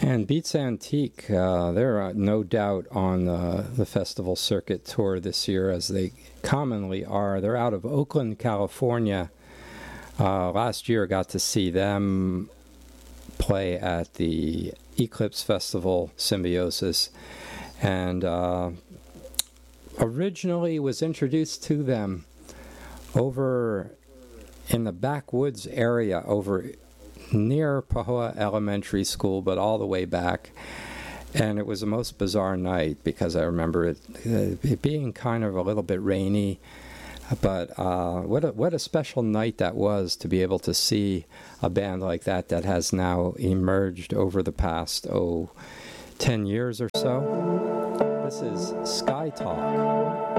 And Beats Antique, they're no doubt on the festival circuit tour this year, as they commonly are. They're out of Oakland, California. Last year, I got to see them play at the Eclipse Festival Symbiosis, and originally was introduced to them over in the backwoods area over near Pahoa Elementary School, but all the way back. And it was the most bizarre night, because I remember it being kind of a little bit rainy. But what a special night that was, to be able to see a band like that has now emerged over the past 10 years or so. This is Sky Talk.